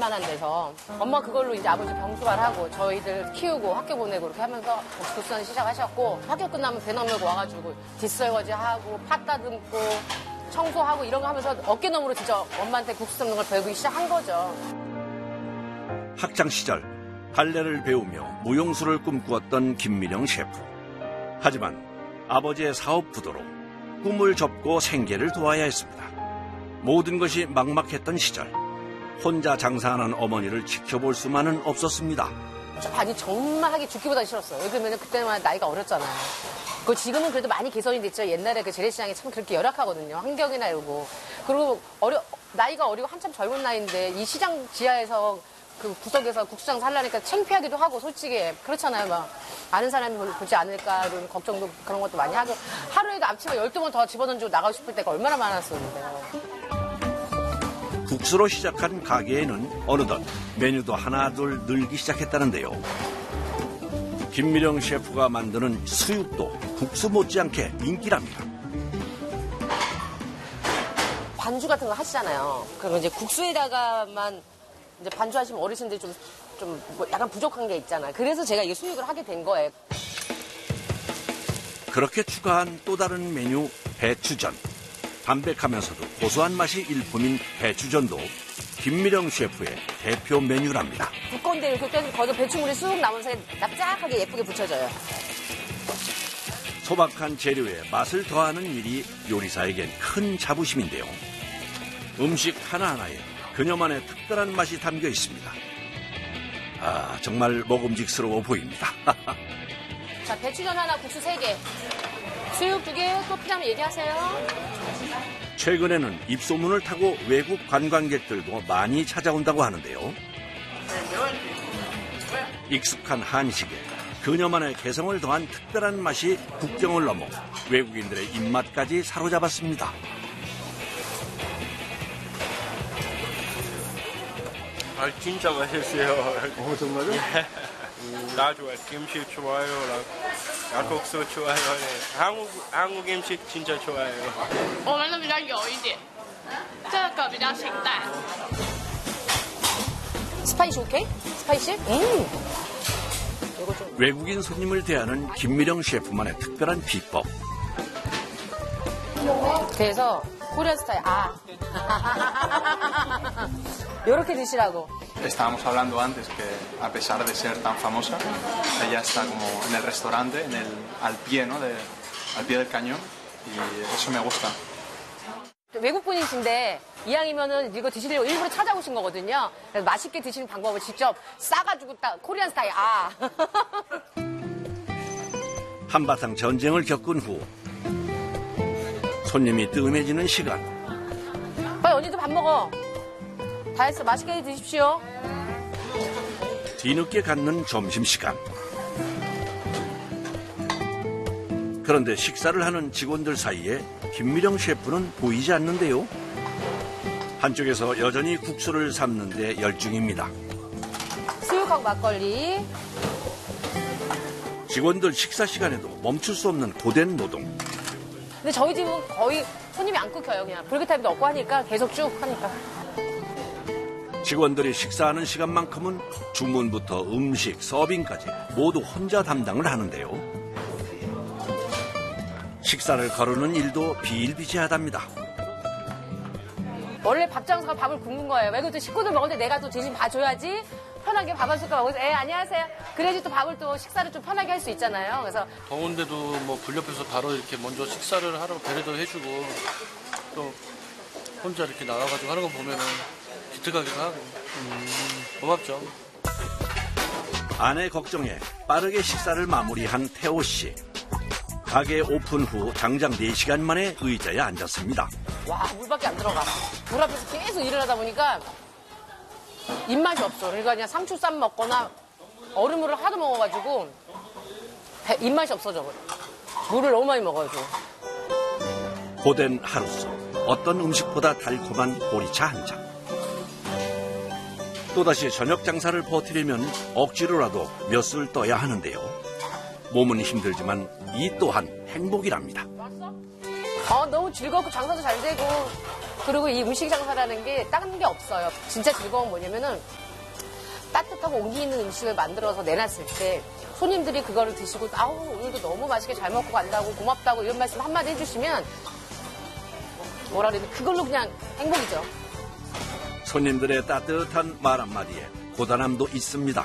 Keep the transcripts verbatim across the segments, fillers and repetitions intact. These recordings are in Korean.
만한 데서 엄마 그걸로 이제 아버지 병수발하고 저희들 키우고 학교 보내고 이렇게 하면서 국수는 시작하셨고 학교 끝나면 배낭 메고 와가지고 뒷설거지 하고 팥 다듬고 청소하고 이런 거 하면서 어깨너머로 진짜 엄마한테 국수 삶는 걸 배우기 시작한 거죠. 학창 시절 발레를 배우며 무용수를 꿈꾸었던 김미령 셰프. 하지만 아버지의 사업 부도로 꿈을 접고 생계를 도와야 했습니다. 모든 것이 막막했던 시절 혼자 장사하는 어머니를 지켜볼 수만은 없었습니다. 아니 정말 하기 죽기보다 싫었어요. 왜냐면 그때만 나이가 어렸잖아요. 그 지금은 그래도 많이 개선이 됐죠. 옛날에 그 재래시장이 참 그렇게 열악하거든요. 환경이나 이러고. 그리고 어려 나이가 어리고 한참 젊은 나이인데 이 시장 지하에서 그 구석에서 국수장 살라니까 창피하기도 하고 솔직히 그렇잖아요. 막 아는 사람이 보지 않을까 이런 걱정도 그런 것도 많이 하고 하루에도 앞치마 열두 번 더 집어던지고 나가고 싶을 때가 얼마나 많았었는데요. 국수로 시작한 가게에는 어느덧 메뉴도 하나둘 늘기 시작했다는데요. 김미령 셰프가 만드는 수육도 국수 못지않게 인기랍니다. 반주 같은 거 하시잖아요. 그럼 이제 국수에다가만 이제 반주하시면 어르신들이 좀, 좀 뭐 약간 부족한 게 있잖아요. 그래서 제가 이 수육을 하게 된 거예요. 그렇게 추가한 또 다른 메뉴 배추전. 담백하면서도 고소한 맛이 일품인 배추전도 김미령 셰프의 대표 메뉴랍니다. 두꺼운데 이렇게 떼서 거기서 배추물이 쑥 나오면서 납작하게 예쁘게 붙여져요. 소박한 재료에 맛을 더하는 일이 요리사에겐 큰 자부심인데요. 음식 하나하나에 그녀만의 특별한 맛이 담겨 있습니다. 아, 정말 먹음직스러워 보입니다. 자, 배추전 하나, 국수 세 개. 수육 두 개, 또 필요하면 얘기하세요. 최근에는 입소문을 타고 외국 관광객들도 많이 찾아온다고 하는데요. 익숙한 한식에 그녀만의 개성을 더한 특별한 맛이 국경을 넘어 외국인들의 입맛까지 사로잡았습니다. 아, 진짜 맛있어요. 어, 정말요? 예. 나 좋아해. 김치 좋아요. 약국수 좋아요. 한국, 한국 음식 진짜 좋아해요. 我们的比较油一点，这个比较清淡。 스파이시 오케이? 스파이시? 음. 외국인 손님을 대하는 김미령 셰프만의 특별한 비법. 그래서 코리안 스타일 아. 이렇게 드시라고. Estábamos hablando antes que a pesar de ser tan famosa, ella está como en el restaurante, en el, al pie, ¿no? De, al pie del cañón y eso me gusta. 외국 분이신데 이왕이면은 이거 드시려고 일부러 찾아오신 거거든요. 그래서 맛있게 드시는 방법을 직접 싸가지고 딱 코리안 스타일 아. 한바탕 전쟁을 겪은 후 손님이 뜸해지는 시간. 빨리 언니도 밥 먹어. 다 했어. 맛있게 드십시오. 뒤늦게 갖는 점심시간. 그런데 식사를 하는 직원들 사이에 김미령 셰프는 보이지 않는데요. 한쪽에서 여전히 국수를 삶는 데 열중입니다. 수육하고 막걸리. 직원들 식사 시간에도 멈출 수 없는 고된 노동. 근데 저희 집은 거의 손님이 안 끊겨요. 그냥 불그타임도 없고 하니까 계속 쭉 하니까. 직원들이 식사하는 시간만큼은 주문부터 음식, 서빙까지 모두 혼자 담당을 하는데요. 식사를 거르는 일도 비일비재하답니다. 원래 밥 장사가 밥을 굽는 거예요. 왜 그래도 식구들 먹을 때 내가 또 대신 봐줘야지 편하게 밥 한 숟갈 먹어서 에 안녕하세요. 그래야지 또 밥을 또 식사를 좀 편하게 할 수 있잖아요. 그래서 더운데도 뭐 불 옆에서 바로 이렇게 먼저 식사를 하러 배려도 해주고 또 혼자 이렇게 나와가지고 하는 거 보면은 기특하기도 하고 음, 고맙죠. 아내 걱정에 빠르게 식사를 마무리한 태호 씨. 가게 오픈 후 장장 네 시간 만에 의자에 앉았습니다. 와 물밖에 안 들어가. 물 앞에서 계속 일을 하다 보니까 입맛이 없어. 그러니까 그냥 상추쌈 먹거나 얼음물을 하도 먹어가지고 배, 입맛이 없어져. 물을 너무 많이 먹어가지고. 고된 하루 속 어떤 음식보다 달콤한 보리차 한 잔. 또다시 저녁 장사를 버티려면 억지로라도 몇 술 떠야 하는데요. 몸은 힘들지만 이 또한 행복이랍니다. 어, 너무 즐겁고 장사도 잘 되고 그리고 이 음식 장사라는 게 다른 게 없어요. 진짜 즐거운 뭐냐면은 따뜻하고 온기 있는 음식을 만들어서 내놨을 때 손님들이 그거를 드시고 아우 오늘도 너무 맛있게 잘 먹고 간다고 고맙다고 이런 말씀 한마디 해주시면 뭐라 그래야 돼 그걸로 그냥 행복이죠. 손님들의 따뜻한 말 한마디에 고단함도 있습니다.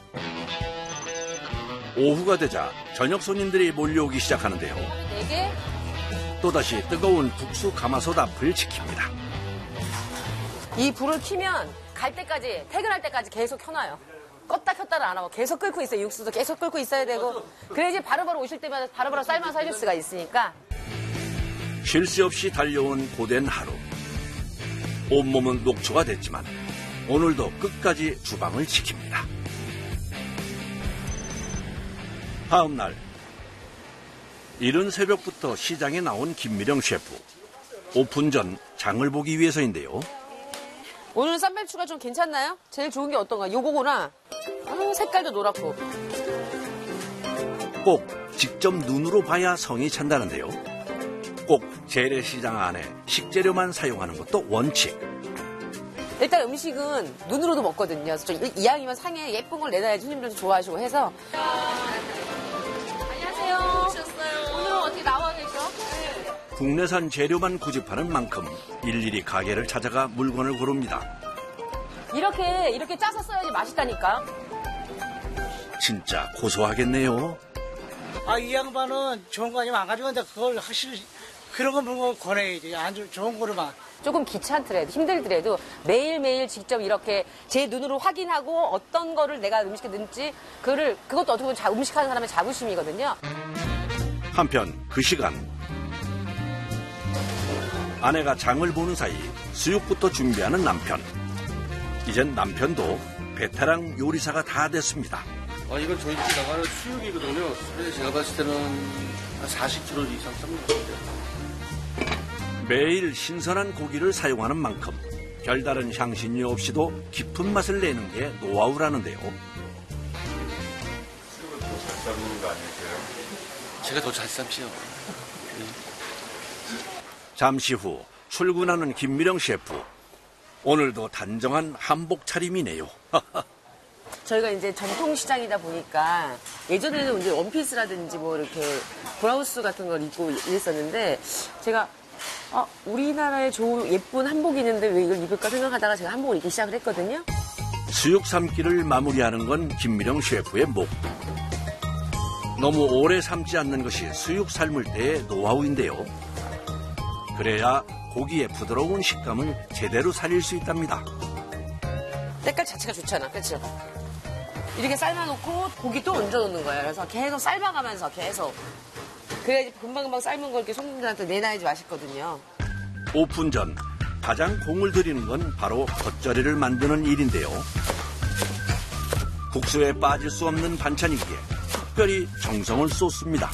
오후가 되자 저녁 손님들이 몰려오기 시작하는데요. 네 개. 또다시 뜨거운 국수 가마솥 앞을 지킵니다. 이 불을 켜면 갈 때까지 퇴근할 때까지 계속 켜놔요. 껐다 켰다를 안 하고 계속 끓고 있어요. 육수도 계속 끓고 있어야 되고 그래야지 바로바로 오실 때마다 바로바로 삶아서 해줄 수가 있으니까. 쉴 새 없이 달려온 고된 하루. 온몸은 녹초가 됐지만 오늘도 끝까지 주방을 지킵니다. 다음 날 이른 새벽부터 시장에 나온 김미령 셰프. 오픈 전 장을 보기 위해서인데요. 오늘 쌈배추가 좀 괜찮나요? 제일 좋은 게 어떤가? 요거구나. 아, 색깔도 노랗고. 꼭 직접 눈으로 봐야 성이 찬다는데요. 꼭 재래시장 안에 식재료만 사용하는 것도 원칙. 일단 음식은 눈으로도 먹거든요. 그래서 좀 이왕이면 상에 예쁜 걸 내놔야지 손님들도 좋아하시고 해서. 안녕하세요. 오늘은 어떻게 나와 계셔? 국내산 재료만 고집하는 만큼 일일이 가게를 찾아가 물건을 고릅니다. 이렇게 이렇게 짜서 써야지 맛있다니까. 진짜 고소하겠네요. 아, 이 양반은 좋은 거 아니면 안 가져간다. 그걸 확실히 그런 거 물건 권해야지. 안 좋- 좋은 거로만. 조금 귀찮더라도 힘들더라도 매일매일 직접 이렇게 제 눈으로 확인하고 어떤 거를 내가 음식에 넣는지 그거를 그것도 어떻게 보면 자- 음식하는 사람의 자부심이거든요. 한편 그 시간 아내가 장을 보는 사이 수육부터 준비하는 남편. 이젠 남편도 베테랑 요리사가 다 됐습니다. 아, 이건 저희 집 나가는 수육이거든요. 그래서 제가 봤을 때는 한 사십 킬로그램 이상 삶는 것 같아요. 매일 신선한 고기를 사용하는 만큼 별다른 향신료 없이도 깊은 맛을 내는 게 노하우라는데요. 제가 더 잘 삶지요. 잠시 후 출근하는 김미령 셰프. 오늘도 단정한 한복 차림이네요. 저희가 이제 전통시장이다 보니까 예전에는 이제 원피스라든지 뭐 이렇게 브라우스 같은 걸 입고 이랬었는데 제가 아, 우리나라에 좋은 예쁜 한복이 있는데 왜 이걸 입을까 생각하다가 제가 한복을 입기 시작을 했거든요. 수육 삶기를 마무리하는 건 김미령 셰프의 목. 너무 오래 삶지 않는 것이 수육 삶을 때의 노하우인데요. 그래야 고기의 부드러운 식감을 제대로 살릴 수 있답니다. 색깔 자체가 좋잖아, 그렇죠? 이렇게 삶아놓고 고기 또 얹어놓는 거예요. 그래서 계속 삶아가면서 계속. 그래야지 금방금방 삶은 걸 이렇게 손님들한테 내놔야지 맛있거든요. 오픈 전 가장 공을 들이는 건 바로 겉절이를 만드는 일인데요. 국수에 빠질 수 없는 반찬이기에 특별히 정성을 쏟습니다.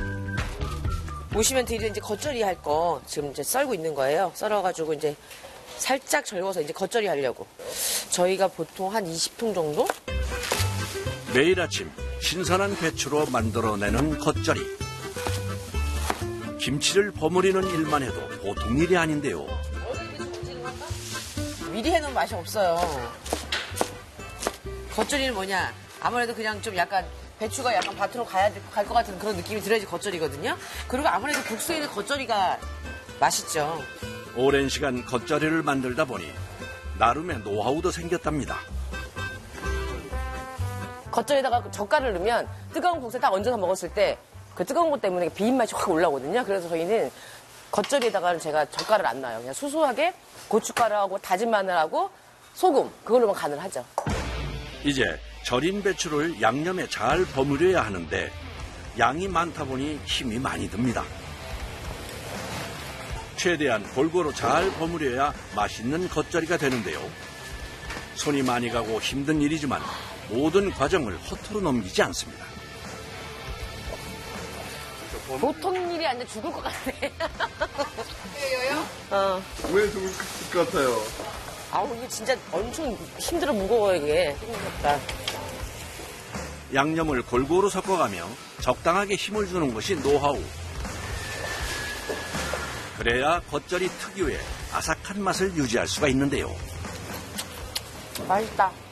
보시면 드릴 이제 겉절이 할 거 지금 이제 썰고 있는 거예요. 썰어가지고 이제 살짝 절궈서 이제 겉절이 하려고. 저희가 보통 한 이십 통 정도? 매일 아침 신선한 배추로 만들어내는 겉절이. 김치를 버무리는 일만 해도 보통 일이 아닌데요. 미리 해놓으면 맛이 없어요. 겉절이는 뭐냐? 아무래도 그냥 좀 약간 배추가 약간 밭으로 가야 갈 것 같은 그런 느낌이 들어야지 겉절이거든요. 그리고 아무래도 국수에는 겉절이가 맛있죠. 오랜 시간 겉절이를 만들다 보니 나름의 노하우도 생겼답니다. 겉절이에다가 젓갈을 넣으면 뜨거운 국수에 딱 얹어서 먹었을 때 그 뜨거운 것 때문에 비린 맛이 확 올라오거든요. 그래서 저희는 겉절이에다가는 제가 젓갈을 안 놔요. 그냥 수수하게 고춧가루하고 다진 마늘하고 소금 그걸로만 간을 하죠. 이제 절인 배추를 양념에 잘 버무려야 하는데 양이 많다 보니 힘이 많이 듭니다. 최대한 골고루 잘 버무려야 맛있는 겉절이가 되는데요. 손이 많이 가고 힘든 일이지만 모든 과정을 허투루 넘기지 않습니다. 보통 일이 아닌데 죽을 것 같아. 어. 왜 죽을 것 같아요? 아우 이게 진짜 엄청 힘들어 무거워요 이게. 힘들다. 양념을 골고루 섞어가며 적당하게 힘을 주는 것이 노하우. 그래야 겉절이 특유의 아삭한 한 맛을 유지할 수가 있는데요. 맛있다.